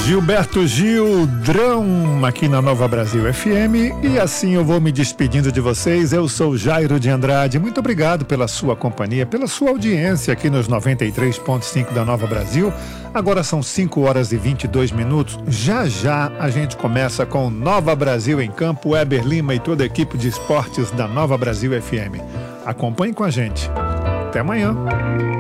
Gilberto Gildrão aqui na Nova Brasil FM, e assim eu vou me despedindo de vocês. Eu sou Jairo de Andrade, muito obrigado pela sua companhia, pela sua audiência aqui nos 93.5 da Nova Brasil. Agora são 5 horas e 22 minutos. Já já a gente começa com Nova Brasil em Campo, Weber Lima e toda a equipe de esportes da Nova Brasil FM. Acompanhe com a gente. Até amanhã.